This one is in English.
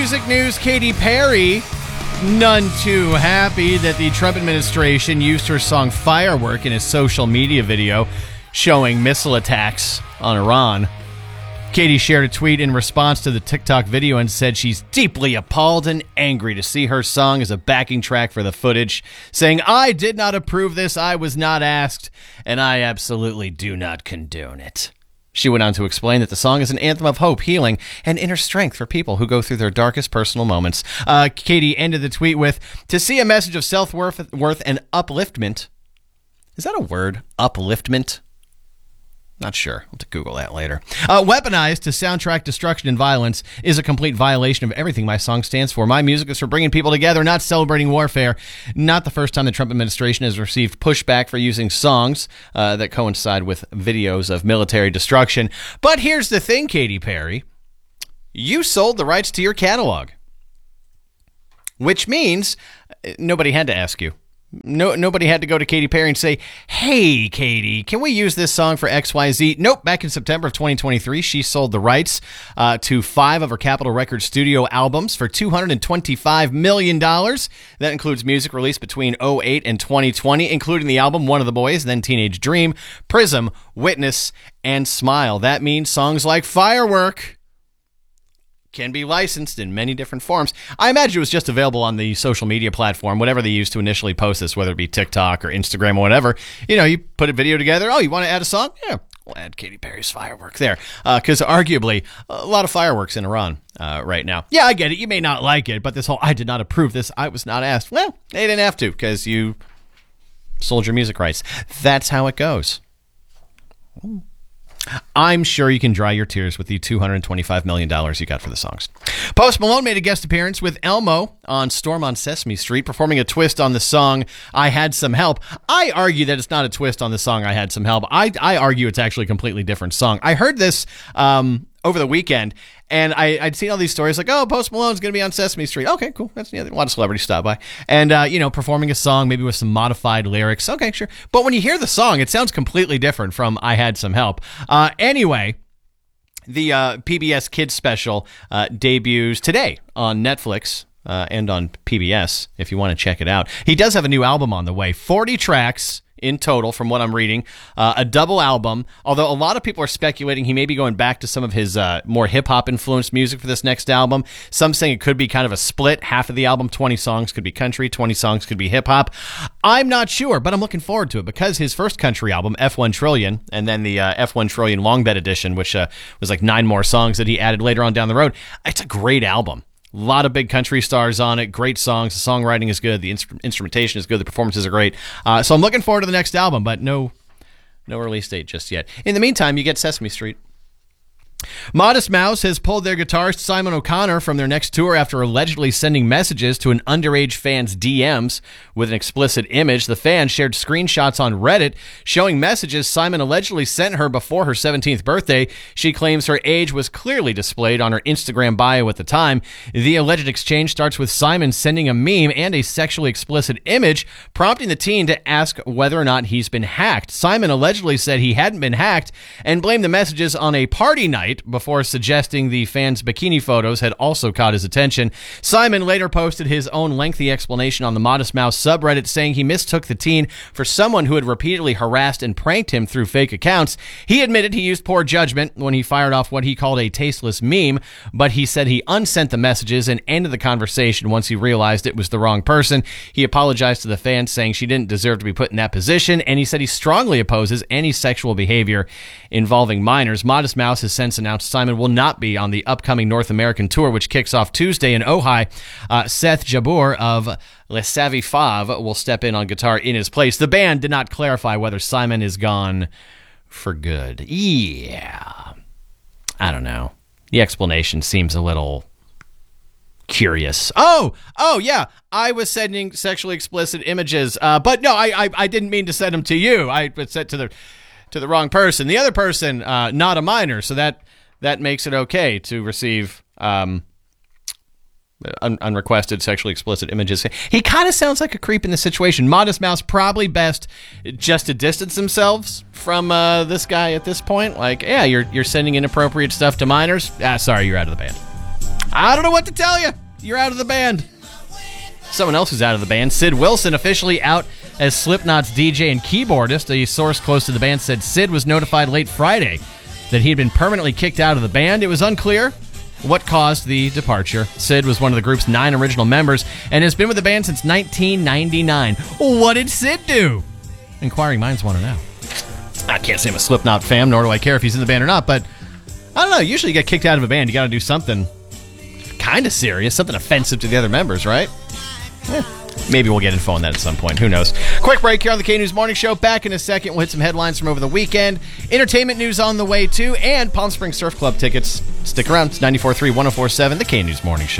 music news, Katy Perry, none too happy that the Trump administration used her song Firework in a social media video showing missile attacks on Iran. Katy shared a tweet in response to the TikTok video and said she's deeply appalled and angry to see her song as a backing track for the footage, saying, "I did not approve this, I was not asked, and I absolutely do not condone it." She went on to explain that the song is an anthem of hope, healing, and inner strength for people who go through their darkest personal moments. Katy ended the tweet with, "To see a message of self-worth and upliftment." Is that a word? Upliftment? Not sure. I'll have to Google that later. Weaponized to soundtrack destruction and violence is a complete violation of everything my song stands for. My music is for bringing people together, not celebrating warfare. Not the first time the Trump administration has received pushback for using songs that coincide with videos of military destruction. But here's the thing, Katy Perry. You sold the rights to your catalog, which means nobody had to ask you. Nobody had to go to Katy Perry and say, "Hey, Katy, can we use this song for XYZ?" Nope. Back in September of 2023, she sold the rights to 5 of her Capitol Records studio albums for $225 million. That includes music released between 2008 and 2020, including the album One of the Boys, then Teenage Dream, Prism, Witness, and Smile. That means songs like Firework can be licensed in many different forms. I imagine it was just available on the social media platform, whatever they used to initially post this, whether it be TikTok or Instagram or whatever. You know, you put a video together. Oh, you want to add a song? Yeah, we'll add Katy Perry's Firework there. Because arguably, a lot of fireworks in Iran right now. Yeah, I get it. You may not like it, but this whole, "I did not approve this, I was not asked." Well, they didn't have to because you sold your music rights. That's how it goes. I'm sure you can dry your tears with the $225 million you got for the songs. Post Malone made a guest appearance with Elmo on Storm on Sesame Street, performing a twist on the song I Had Some Help. I argue that it's not a twist on the song I Had Some Help. I argue it's actually a completely different song. I heard this over the weekend, and I'd seen all these stories like, "Oh, Post Malone's going to be on Sesame Street." Okay, cool. That's, yeah, a lot of celebrities stop by. And, performing a song maybe with some modified lyrics. Okay, sure. But when you hear the song, it sounds completely different from I Had Some Help. Anyway, the PBS Kids special debuts today on Netflix and on PBS if you want to check it out. He does have a new album on the way. 40 tracks in total, from what I'm reading, a double album, although a lot of people are speculating he may be going back to some of his more hip-hop influenced music for this next album. Some saying it could be kind of a split. Half of the album, 20 songs could be country, 20 songs could be hip-hop. I'm not sure, but I'm looking forward to it because his first country album, F1 Trillion, and then the F1 Trillion Long Bed Edition, which was like 9 more songs that he added later on down the road. It's a great album. A lot of big country stars on it. Great songs. The songwriting is good. The instrumentation is good. The performances are great. So I'm looking forward to the next album, but no release date just yet. In the meantime, you get Sesame Street. Modest Mouse has pulled their guitarist Simon O'Connor from their next tour after allegedly sending messages to an underage fan's DMs with an explicit image. The fan shared screenshots on Reddit showing messages Simon allegedly sent her before her 17th birthday. She claims her age was clearly displayed on her Instagram bio at the time. The alleged exchange starts with Simon sending a meme and a sexually explicit image, prompting the teen to ask whether or not he's been hacked. Simon allegedly said he hadn't been hacked and blamed the messages on a party night before suggesting the fan's bikini photos had also caught his attention. Simon later posted his own lengthy explanation on the Modest Mouse subreddit, saying he mistook the teen for someone who had repeatedly harassed and pranked him through fake accounts. He admitted he used poor judgment when he fired off what he called a tasteless meme, but he said he unsent the messages and ended the conversation once he realized it was the wrong person. He apologized to the fan, saying she didn't deserve to be put in that position, and he said he strongly opposes any sexual behavior involving minors. Modest Mouse has since announced Simon will not be on the upcoming North American tour, which kicks off Tuesday in Ojai. Seth Jabbour of Les Savy Fav will step in on guitar in his place. The band did not clarify whether Simon is gone for good. Yeah. I don't know. The explanation seems a little curious. Oh, yeah. I was sending sexually explicit images, but no, I didn't mean to send them to you. I sent to the wrong person. The other person, not a minor, so that makes it okay to receive unrequested sexually explicit images. He kind of sounds like a creep in the situation. Modest Mouse probably best just to distance themselves from this guy at this point. Like, yeah, you're sending inappropriate stuff to minors. Sorry, you're out of the band. I don't know what to tell you. You're out of the band. Someone else who's out of the band, Sid Wilson, officially out as Slipknot's DJ and keyboardist. A source close to the band said Sid was notified late Friday that he had been permanently kicked out of the band. It was unclear what caused the departure. Sid was one of the group's 9 original members and has been with the band since 1999. What did Sid do? Inquiring minds want to know. I can't say I'm a Slipknot fan, nor do I care if he's in the band or not, but I don't know. Usually you get kicked out of a band, you got to do something kind of serious, something offensive to the other members, right? Maybe we'll get info on that at some point. Who knows? Quick break here on the K-News Morning Show. Back in a second. We'll hit some headlines from over the weekend. Entertainment news on the way, too. And Palm Springs Surf Club tickets. Stick around. It's 94.3, 104.7, the K-News Morning Show.